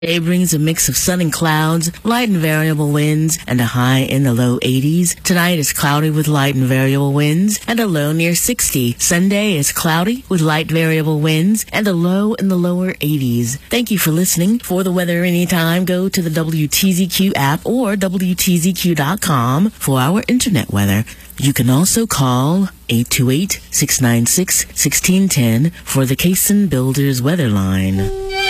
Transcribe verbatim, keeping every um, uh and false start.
Today brings a mix of sun and clouds, light and variable winds, and a high in the low eighties. Tonight is cloudy with light and variable winds, and a low near sixty. Sunday is cloudy with light variable winds, and a low in the lower eighties. Thank you for listening. For the weather anytime, go to the W T Z Q app or W T Z Q dot com for our internet weather. You can also call eight two eight, six nine six, one six one zero for the Cason Builders Weather Line.